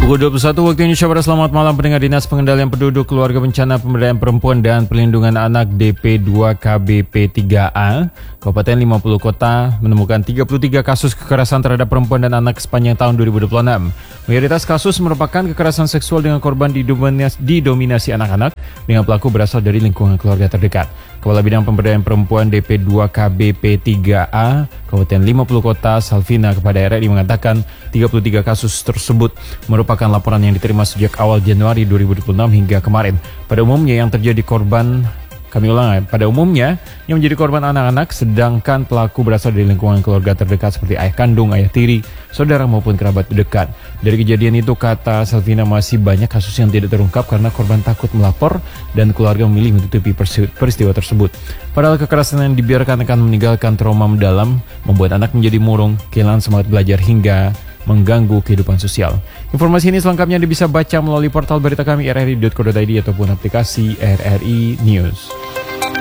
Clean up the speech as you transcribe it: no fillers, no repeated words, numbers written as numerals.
Pukul 21 waktu Indonesia Barat, selamat malam pendengar. Dinas Pengendalian Penduduk, Keluarga Bencana, Pemberdayaan Perempuan dan Perlindungan Anak DP2 KBP 3A Kabupaten 50 Kota menemukan 33 kasus kekerasan terhadap perempuan dan anak sepanjang tahun 2026. Mayoritas kasus merupakan kekerasan seksual dengan korban didominasi anak-anak dengan pelaku berasal dari lingkungan keluarga terdekat. Kepala Bidang Pemberdayaan Perempuan DP2 KBP 3A Kabupaten 50 Kota Salvina kepada RRI mengatakan 33 kasus tersebut merupakan laporan yang diterima sejak awal Januari 2026 hingga kemarin. Pada umumnya yang menjadi korban anak-anak, sedangkan pelaku berasal dari lingkungan keluarga terdekat seperti ayah kandung, ayah tiri, saudara maupun kerabat dekat. Dari kejadian itu, kata Selvina, masih banyak kasus yang tidak terungkap karena korban takut melapor dan keluarga memilih menutupi peristiwa tersebut. Padahal kekerasan yang dibiarkan akan meninggalkan trauma mendalam, membuat anak menjadi murung, kehilangan semangat belajar hingga mengganggu kehidupan sosial. Informasi ini selengkapnya Anda bisa baca melalui portal berita kami rri.co.id ataupun aplikasi RRI News.